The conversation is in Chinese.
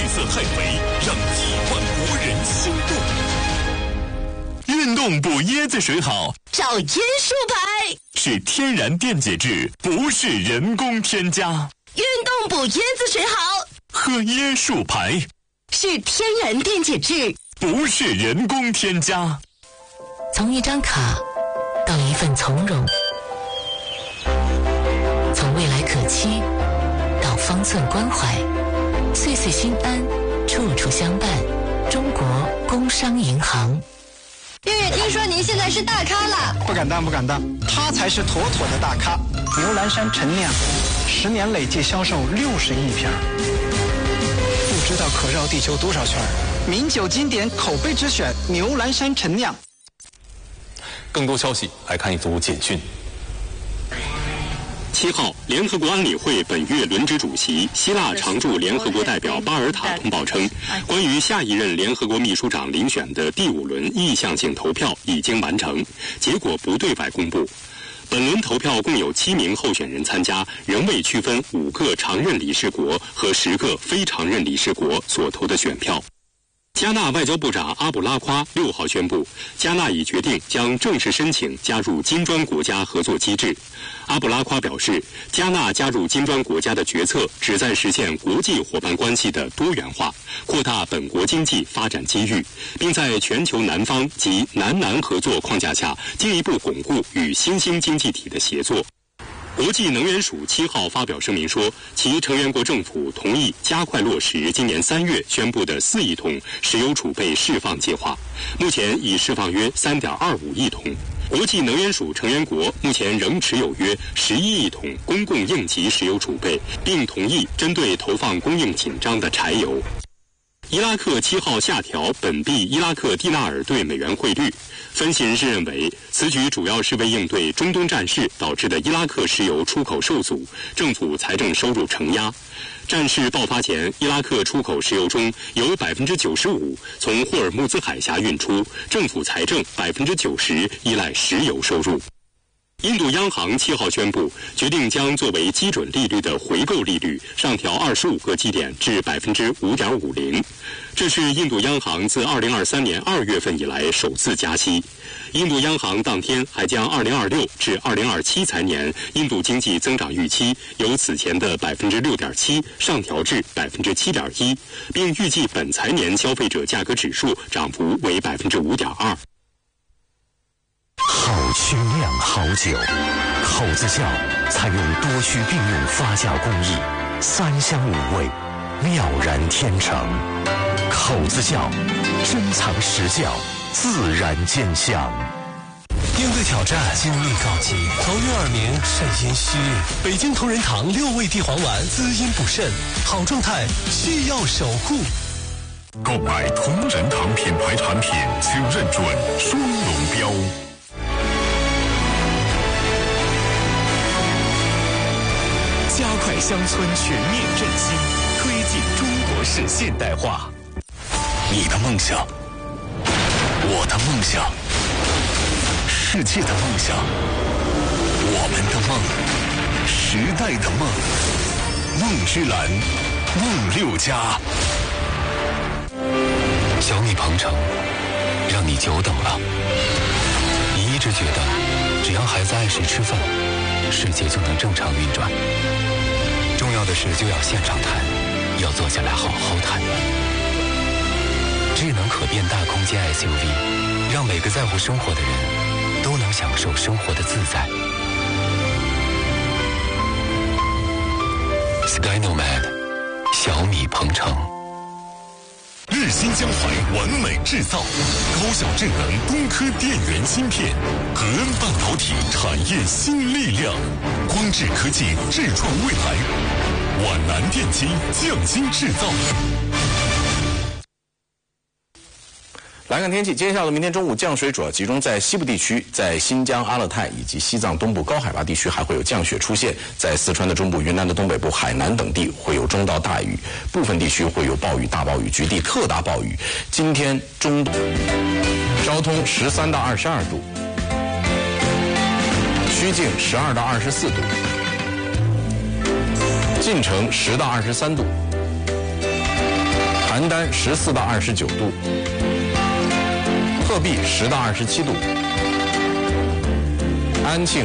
色害肥，让亿万国人心动。运动补椰子水好， 找椰树牌， 是天然电解质，不是人工添加。 运动补椰子水好， 喝椰树牌， 是天然电解质， 不是人工添加。 从一张卡到一份从容，从未来可期到方寸关怀，岁岁心安，处处相伴。中国工商银行。 月月，听说您现在是大咖了？ 不敢当，不敢当，他才是妥妥的大咖。牛栏山陈酿，10年累计销售60亿瓶，不知道可绕地球多少圈。名酒经典口碑之选，牛栏山陈酿。 更多消息来看一组简讯。 7号，联合国安理会本月轮值主席、希腊常驻联合国代表巴尔塔通报称，关于下一任联合国秘书长遴选的第5轮意向性投票已经完成，结果不对外公布。本轮投票共有7名候选人参加，仍未区分5个常任理事国和10个非常任理事国所投的选票。加纳外交部长阿卜拉夸6号宣布，加纳已决定将正式申请加入金砖国家合作机制。阿卜拉夸表示，加纳加入金砖国家的决策旨在实现国际伙伴关系的多元化，扩大本国经济发展机遇，并在全球南方及南合作框架下进一步巩固与新兴经济体的协作。国际能源署7号发表声明说，其成员国政府同意加快落实今年3月宣布的4亿桶石油储备释放计划，目前已释放约3.25亿桶。国际能源署成员国目前仍持有约11亿桶公共应急石油储备，并同意针对投放供应紧张的柴油。伊拉克7号下调本币伊拉克蒂纳尔对美元汇率，分析人士认为，此举主要是为应对中东战事导致的伊拉克石油出口受阻，政府财政收入承压。战事爆发前，伊拉克出口石油中有95%从霍尔木兹海峡运出，政府财政90%依赖石油收入。印度央行7号宣布，决定将作为基准利率的回购利率上调25个基点至5.50%，这是印度央行自2023年2月份以来首次加息。印度央行当天还将2026至2027财年印度经济增长预期由此前的6.7%上调至7.1%，并预计本财年消费者价格指数涨幅为5.2%。 好精酿好酒，口子窖采用多区并用发酵工艺，3香5味，妙然天成。口子窖珍藏实窖，自然见香。 应对挑战，精力告急，头晕耳鸣，肾阴虚。北京同仁堂6味地黄丸，滋阴补肾，好状态需要守护。 购买同仁堂品牌产品，请认准双龙标。加快乡村全面振兴，推进中国式现代化。你的梦想，我的梦想，世界的梦想，我们的梦，时代的梦。梦之蓝，梦6家。 小米鹏程，让你久等了。你一直觉得，只要孩子爱谁吃饭，世界就能正常运转。重要的事就要现场谈，要坐下来好好谈。智能可变大空间 SUV， 让每个在乎生活的人都能享受生活的自在。Sky Nomad， 小米鹏程。 日新江淮完美制造，高效智能工科电源芯片，和恩半导体产业新力量，光智科技智创未来，皖南电机匠心制造。 来看天气，今天下午、明天中午降水主要集中在西部地区，在新疆、阿勒泰以及西藏东部高海拔地区还会有降雪出现，在四川的中部、云南的东北部、海南等地会有中到大雨，部分地区会有暴雨、大暴雨，局地特大暴雨。今天中部昭通13到22度，曲靖12到24度，晋城10到23度， 邯郸14到29度，鹤壁10到27度，安庆